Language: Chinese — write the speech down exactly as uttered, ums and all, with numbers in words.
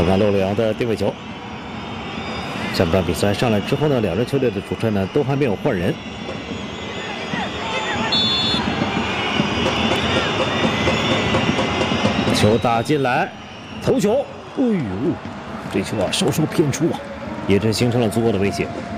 看看陆洛阳的定位球。下半场比赛上来之后呢，两支球队的主帅呢都还没有换人。球打进来，头球，哎呦，这球啊稍稍偏出啊，也真形成了足够的威胁。